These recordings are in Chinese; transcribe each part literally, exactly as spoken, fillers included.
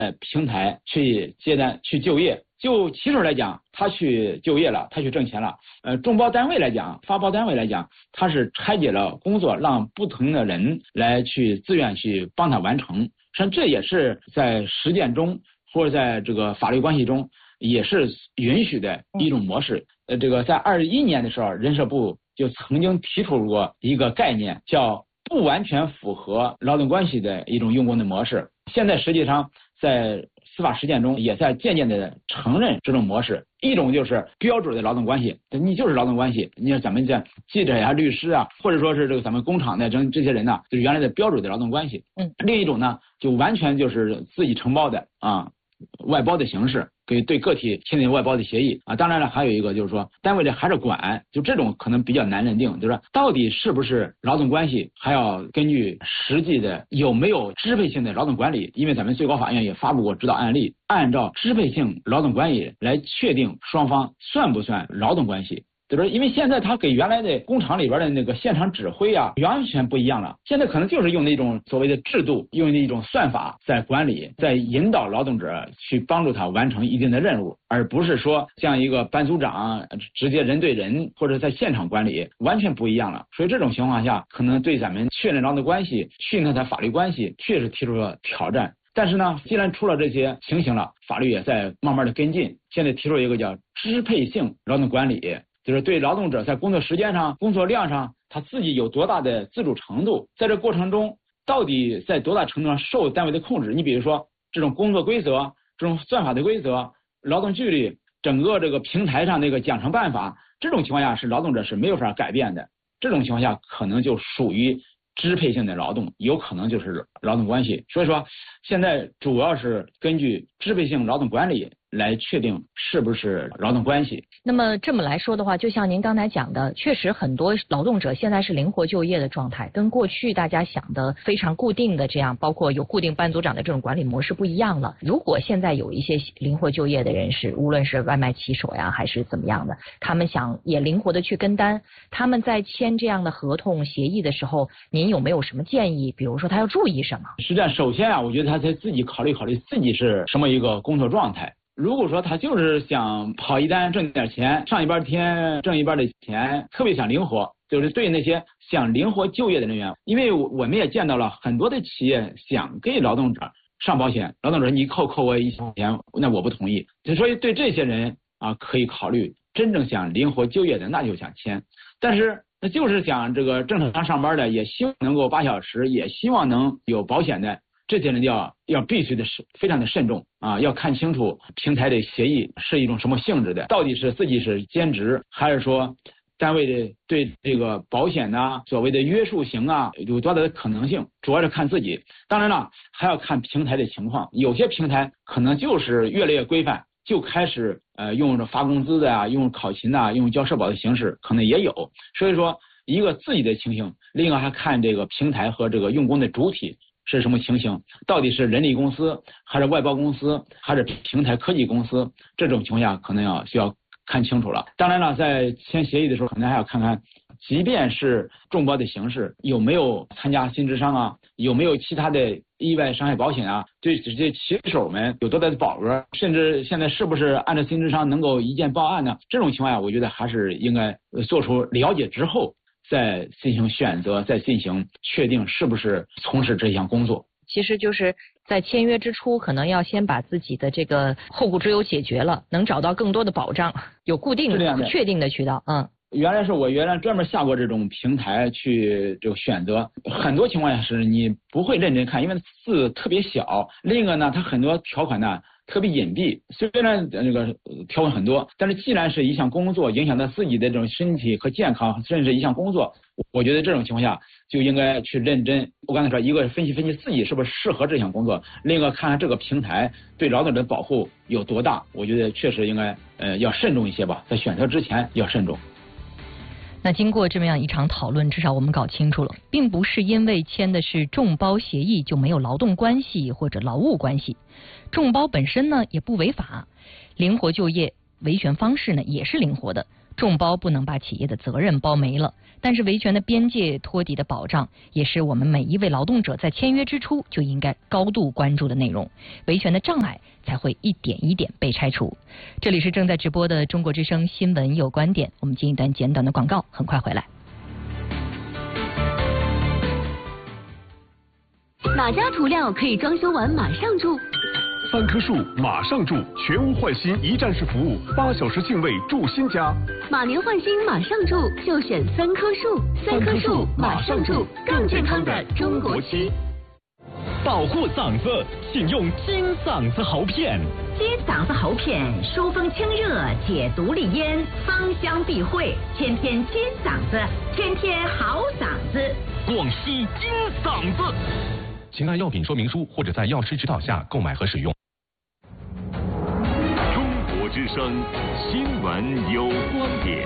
平台去接单去就业。就骑手来讲，他去就业了，他去挣钱了。呃，众包单位来讲，发包单位来讲，他是拆解了工作，让不同的人来去自愿去帮他完成。实际上这也是在实践中或者在这个法律关系中也是允许的一种模式。呃，这个在二一年的时候，人社部就曾经提出过一个概念，叫不完全符合劳动关系的一种用工的模式。现在实际上在司法实践中也在渐渐的承认这种模式。一种就是标准的劳动关系，你就是劳动关系，你像咱们这记者呀、律师啊，或者说是这个咱们工厂的这这些人呢，就是原来的标准的劳动关系。嗯，另一种呢，就完全就是自己承包的啊，外包的形式，给对个体签订外包的协议啊。当然了，还有一个就是说，单位这还是管，就这种可能比较难认定，就是说到底是不是劳动关系，还要根据实际的有没有支配性的劳动管理。因为咱们最高法院也发布过指导案例，按照支配性劳动管理来确定双方算不算劳动关系。就是因为现在他给原来的工厂里边的那个现场指挥啊，完全不一样了。现在可能就是用那种所谓的制度，用那种算法在管理，在引导劳动者去帮助他完成一定的任务，而不是说像一个班组长直接人对人或者在现场管理，完全不一样了。所以这种情况下，可能对咱们确认劳动关系、训练他法律关系，确实提出了挑战。但是呢，既然出了这些情形了，法律也在慢慢的跟进。现在提出一个叫支配性劳动管理。就是对劳动者在工作时间上、工作量上，他自己有多大的自主程度，在这过程中到底在多大程度上受单位的控制。你比如说这种工作规则、这种算法的规则、劳动纪律，整个这个平台上那个奖惩办法，这种情况下是劳动者是没有法改变的。这种情况下可能就属于支配性的劳动，有可能就是劳动关系。所以说现在主要是根据支配性劳动管理来确定是不是劳动关系。 那么这么来说的话，就像您刚才讲的，确实很多劳动者现在是灵活就业的状态，跟过去大家想的非常固定的这样，包括有固定班组长的这种管理模式不一样了。如果现在有一些灵活就业的人士，无论是外卖骑手呀还是怎么样的，他们想也灵活的去跟单，他们在签这样的合同协议的时候，您有没有什么建议？比如说他要注意什么？ 实际上首先啊，我觉得他得自己考虑考虑自己是什么一个工作状态。如果说他就是想跑一单挣点钱，上一半天挣一半的钱，特别想灵活，就是对那些想灵活就业的人员，因为我们也见到了很多的企业想给劳动者上保险，劳动者你扣扣我一千块钱，那我不同意。所以对这些人啊，可以考虑真正想灵活就业的，那就想签。但是那就是想这个正常上班的，也希望能够八小时，也希望能有保险的。这些人要要必须的是非常的慎重啊，要看清楚平台的协议是一种什么性质的，到底是自己是兼职，还是说单位的对这个保险呐、所谓的约束型啊有多大的可能性，主要是看自己。当然了，还要看平台的情况，有些平台可能就是越来越规范，就开始呃用着发工资的啊，用考勤啊，用交社保的形式，可能也有。所以说，一个自己的情形，另一个还看这个平台和这个用工的主体是什么情形，到底是人力公司还是外包公司还是平台科技公司，这种情况下可能要需要看清楚了。当然了，在签协议的时候可能还要看看，即便是众包的形式，有没有参加新智商啊，有没有其他的意外伤害保险啊，对这些骑手们有多大的保额，甚至现在是不是按照新智商能够一键报案呢？这种情况下我觉得还是应该做出了解之后再进行选择，再进行确定是不是从事这项工作。 其实就是在签约之初，可能要先把自己的这个后顾之忧解决了，能找到更多的保障，有固定的、确定的渠道。嗯， 原来是我原来专门下过这种平台去这个选择，很多情况下是你不会认真看，因为字特别小。另一个呢，它很多条款呢特别隐蔽，虽然那个条文很多，但是既然是一项工作，影响到自己的这种身体和健康，甚至一项工作，我觉得这种情况下就应该去认真。我刚才说，一个是分析分析自己是不是适合这项工作，另一个看看这个平台对劳动者的保护有多大。我觉得确实应该呃要慎重一些吧，在选择之前要慎重。 那经过这么样一场讨论，至少我们搞清楚了，并不是因为签的是众包协议就没有劳动关系或者劳务关系，众包本身呢也不违法，灵活就业维权方式呢也是灵活的， 众包不能把企业的责任包没了，但是维权的边界托底的保障，也是我们每一位劳动者在签约之初就应该高度关注的内容。维权的障碍才会一点一点被拆除。这里是正在直播的中国之声新闻有观点，我们进一段简短的广告，很快回来。 哪家涂料可以装修完马上住？ 三棵树马上住，全屋换新一站式服务，八小时净位住新家。 马年换新马上住，就选三棵树。三棵树马上住，更健康的中国区。 保护嗓子，请用金嗓子喉片。 金嗓子喉片疏风清热，解毒利咽，芳香避秽，天天金嗓子，天天好嗓子。 广西金嗓子。请按药品说明书或者在药师指导下购买和使用。 中国之声新闻有观点。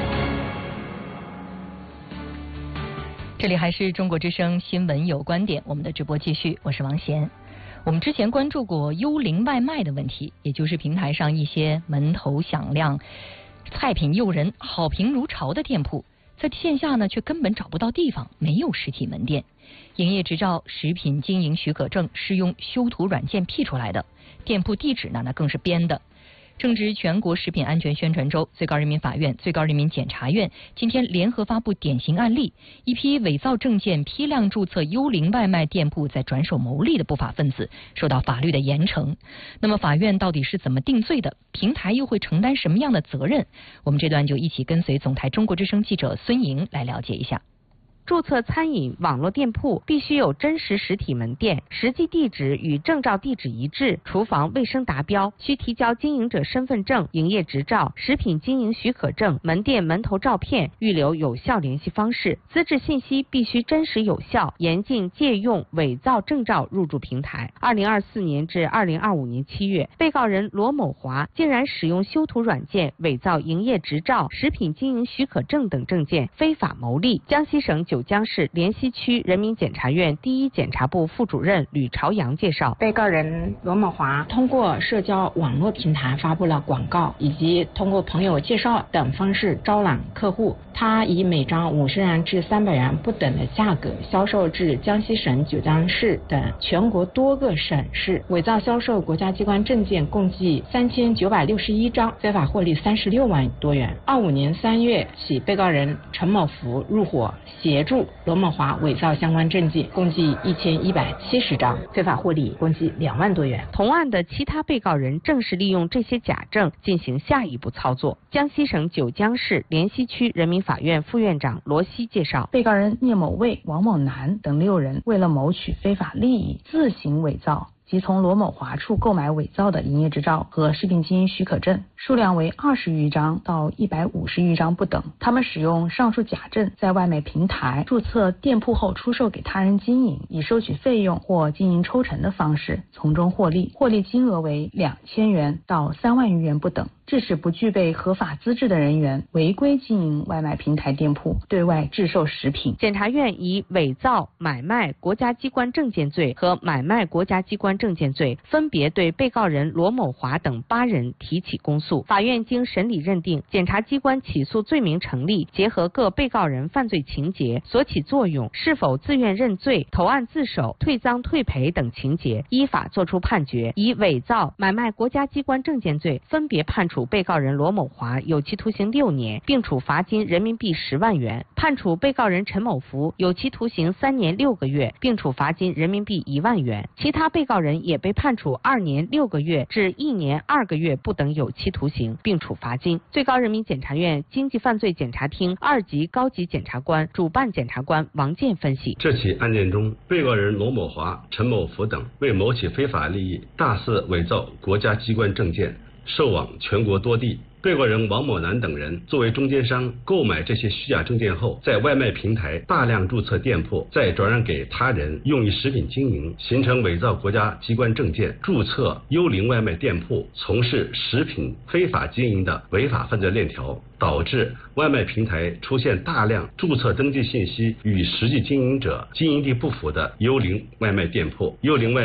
这里还是中国之声新闻有观点，我们的直播继续，我是王贤。我们之前关注过幽灵外卖的问题，也就是平台上一些门头响亮、菜品诱人、好评如潮的店铺，在线下呢却根本找不到地方，没有实体门店。营业执照、食品经营许可证是用修图软件 P 出来的，店铺地址呢那更是编的。正值全国食品安全宣传周，最高人民法院、最高人民检察院今天联合发布典型案例，一批伪造证件、批量注册幽灵外卖店铺在转手牟利的不法分子受到法律的严惩。那么法院到底是怎么定罪的？平台又会承担什么样的责任？我们这段就一起跟随总台中国之声记者孙莹来了解一下。 注册餐饮网络店铺必须有真实实体门店，实际地址与证照地址一致，厨房卫生达标，需提交经营者身份证、营业执照、食品经营许可证、门店门头照片，预留有效联系方式，资质信息必须真实有效，严禁借用伪造证照入驻平台。二零二四年至二零二五年七月，被告人罗某华竟然使用修图软件伪造营业执照、食品经营许可证等证件，非法牟利。江西省九江市莲溪区人民检察院第一检察部副主任吕朝阳介绍， 被告人罗某华通过社交网络平台发布了广告，以及通过朋友介绍等方式招揽客户。他以每张五十元至三百元不等的价格销售至江西省九江市等全国多个省市，伪造销售国家机关证件共计三千九百六十一张，非法获利三十六万多元。二五年三月起，被告人陈某福入伙协助罗某华伪造相关证件，共计一千一百七十张，非法获利共计两万多元。 同案的其他被告人正是利用这些假证进行下一步操作。江西省九江市莲溪区人民法院副院长罗西介绍， 被告人聂某卫、王某南等六人为了谋取非法利益，自行伪造即从罗某华处购买伪造的营业执照和食品经营许可证，数量为二十余张到一百五十余张不等。他们使用上述假证在外卖平台注册店铺后出售给他人经营，以收取费用或经营抽成的方式从中获利，获利金额为两千元到三万余元不等，致使不具备合法资质的人员违规经营外卖平台店铺，对外制售食品。 检察院以伪造、买卖国家机关证件罪和买卖国家机关证件罪，分别对被告人罗某华等八人提起公诉。法院经审理认定，检察机关起诉罪名成立，结合各被告人犯罪情节、所起作用、是否自愿认罪、投案自首、退赃退赔等情节，依法作出判决，以伪造、买卖国家机关证件罪分别判处被告人罗某华有期徒刑六年，并处罚金人民币十万元；判处被告人陈某福有期徒刑三年六个月，并处罚金人民币一万元。其他被告人也被判处二年六个月至一年二个月不等有期徒刑，并处罚金。最高人民检察院经济犯罪检察厅二级高级检察官、主办检察官王健分析， 这起案件中，被告人罗某华、陈某福等为谋取非法利益，大肆伪造国家机关证件，售往全国多地。被告人王某南等人作为中间商，购买这些虚假证件后，在外卖平台大量注册店铺，再转让给他人用于食品经营，形成伪造国家机关证件、注册幽灵外卖店铺、从事食品非法经营的违法犯罪链条，导致外卖平台出现大量注册登记信息与实际经营者经营地不符的幽灵外卖店铺。幽灵外卖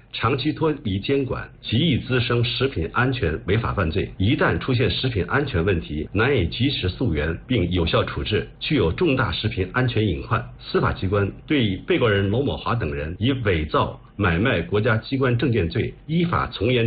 长期脱离监管，极易滋生食品安全违法犯罪。一旦出现食品安全问题，难以及时溯源并有效处置，具有重大食品安全隐患。司法机关对被告人罗某华等人以伪造、买卖国家机关证件罪依法从严